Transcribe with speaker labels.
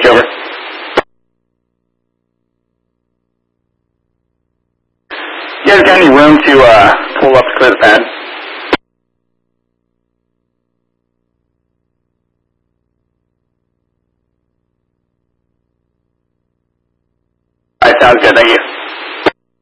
Speaker 1: Switch over. You guys got any room to pull up to clear the pad? Alright, sounds good, thank you.